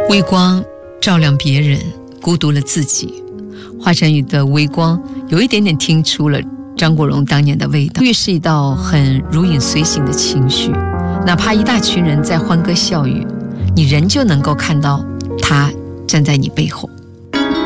微光照亮别人，孤独了自己。华晨宇的微光有一点点听出了张国荣当年的味道，越是一道很如影随形的情绪，哪怕一大群人在欢歌笑语，你仍旧能够看到他站在你背后。